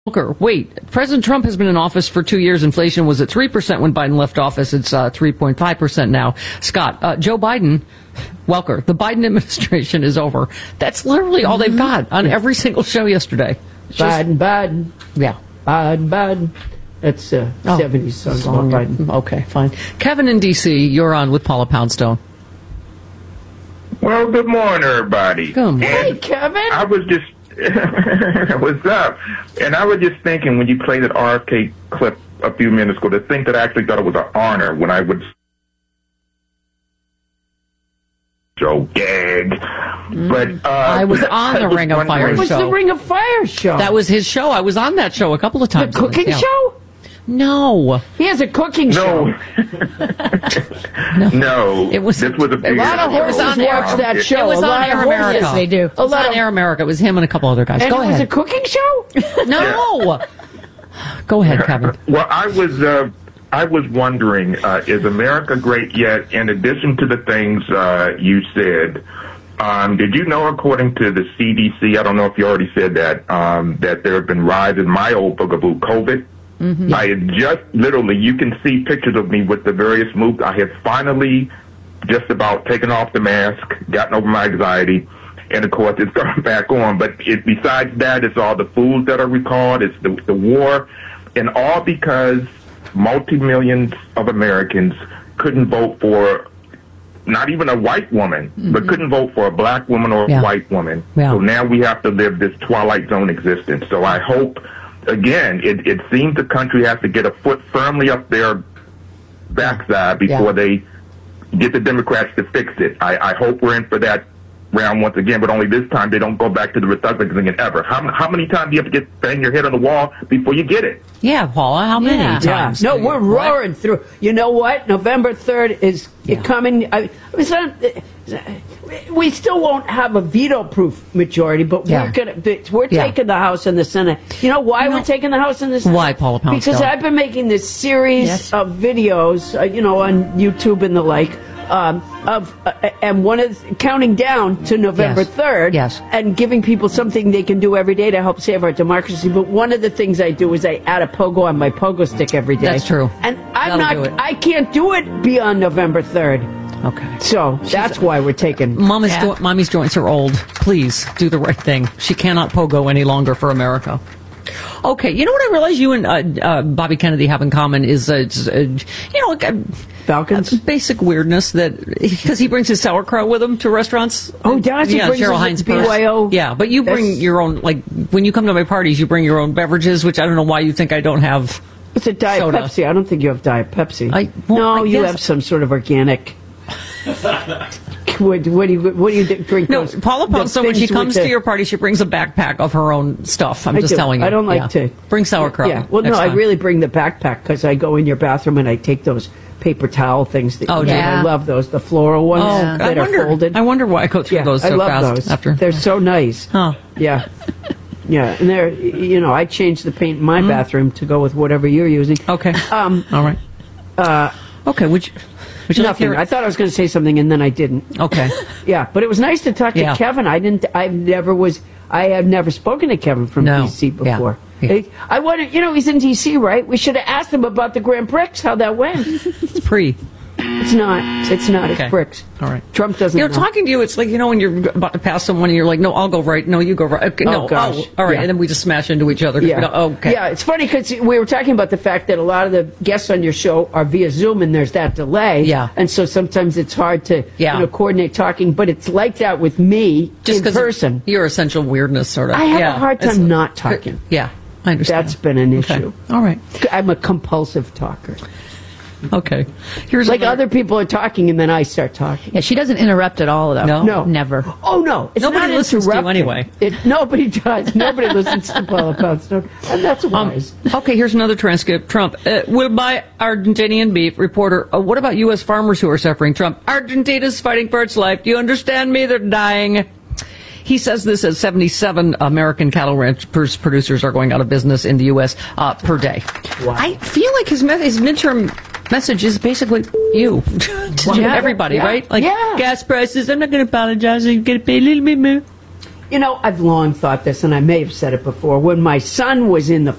Wait, President Trump has been in office for 2 years. Inflation was at 3% when Biden left office. It's 3.5% now. Scott, Joe Biden, Welker, the Biden administration is over. That's literally all they've got on every single show yesterday. Biden. Yeah. Biden. That's a 70s song about Biden. Okay, fine. Kevin in D.C., you're on with Paula Poundstone. Well, good morning, everybody. Good morning. Hey, Kevin. I was just... What's up? And I was just thinking when you played that RFK clip a few minutes ago, to think that I actually thought it was an honor when I would show gag. But I was on the Ring of Fire It was show. the Ring of Fire show. That was his show. I was on that show a couple of times. the cooking Yeah. show? No. He has a cooking show. No. It was This was a big lot of horses watch that show. It was A on lot Air of America. horses, they do. It was on Air America. It was him and a couple other guys. And Go it ahead. was a cooking show? No. Go ahead, Kevin. Well, I was wondering, is America great yet? In addition to the things you said, did you know, according to the CDC, I don't know if you already said that, that there have been rise in my old bugaboo, COVID? Mm-hmm. I had just literally, you can see pictures of me with the various moves. I have finally just about taken off the mask, gotten over my anxiety, and of course it's going back on. But besides that, it's all the foods that are recalled, it's the war, and all because multi-millions of Americans couldn't vote for not even a white woman, but couldn't vote for a black woman or a white woman. Yeah. So now we have to live this Twilight Zone existence. So I hope, again, it seems the country has to get a foot firmly up their backside before they get the Democrats to fix it. I hope we're in for that round once again, but only this time they don't go back to the Republican thing ever. How many times do you have to bang your head on the wall before you get it? Yeah, Paula, how many times? No, we're roaring through. You know what? November 3rd is coming. We still won't have a veto-proof majority, but we're taking the House and the Senate. You know why we're taking the House and the Senate? Why, Paula Poundstone? Because I've been making this series of videos, on YouTube and the like, and one is counting down to November 3rd, and giving people something they can do every day to help save our democracy. But one of the things I do is I add a pogo on my pogo stick every day. That's true. And I can't do it beyond November 3rd. Okay. So that's why we're taking... Mommy's joints are old. Please do the right thing. She cannot pogo any longer for America. Okay, you know what I realize you and Bobby Kennedy have in common is, Falcons? Basic weirdness because he brings his sauerkraut with him to restaurants. Oh, does he? Brings Cheryl Hines BYO. Yeah, but you bring your own, when you come to my parties, you bring your own beverages, which I don't know why you think I don't have. It's a Diet soda. Pepsi. I don't think you have Diet Pepsi. You have some sort of organic... What do you drink? No, Paula Poundstone, when she comes to your party, she brings a backpack of her own stuff. I'm just telling you. I don't like to bring sauerkraut. Yeah, well, no, I really bring the backpack because I go in your bathroom and I take those paper towel things. That I love those, the floral ones that are folded. I wonder why I go through those so fast. I love those. After they're so nice. Huh? Yeah. Yeah, and they're I changed the paint in my bathroom to go with whatever you're using. Okay. All right. Okay. Would you Nothing. I thought I was going to say something and then I didn't. Okay. Yeah, but it was nice to talk to Kevin. I have never spoken to Kevin from DC before. Yeah. I wonder, he's in DC, right? We should have asked him about the Grand Prix, how that went. It's pre. It's not. It's bricks. All right. Trump doesn't. Talking to you, it's like when you're about to pass someone, and you're like, "No, I'll go right. No, you go right. Okay, no, gosh. all right." Yeah. And then we just smash into each other. Yeah. Okay. Yeah, it's funny because we were talking about the fact that a lot of the guests on your show are via Zoom, and there's that delay. Yeah. And so sometimes it's hard to coordinate talking, but it's like that with me just in person. Your essential weirdness, sort of. I have a hard time not talking. Yeah, I understand. That's been an issue. All right. I'm a compulsive talker. Okay. Here's other people are talking and then I start talking. Yeah, she doesn't interrupt at all, though. No. Never. Oh, no. It's nobody not listens to you anyway. Nobody does. Nobody listens to Paula Poundstone. And that's wise. Okay, here's another transcript. Trump will buy Argentinian beef. Reporter, what about U.S. farmers who are suffering? Trump, Argentina's fighting for its life. Do you understand me? They're dying. He says this as 77 American cattle ranchers producers are going out of business in the U.S. Per day. Wow. I feel like his midterm message is basically you to everybody, right? Like gas prices. I'm not going to apologize. I'm going to pay a little bit more. You know, I've long thought this, and I may have said it before. When my son was in the